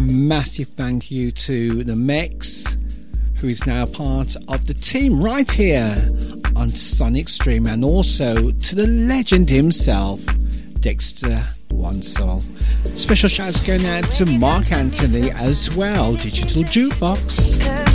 massive thank you to the Mix, who is now part of the team right here on Sonic Stream, and also to the legend himself, Dexter Wansel. Special shouts going out to Mark Anthony as well, Digital Jukebox.